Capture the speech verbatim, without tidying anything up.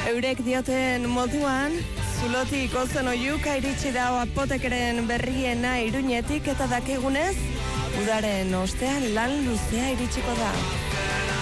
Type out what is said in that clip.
Eurek dioten moduan, zulotik ozen oiuka iritsi da apotekeren berriena Iruñetik eta dakigunez, udaren ostean lan luzea iritsiko da.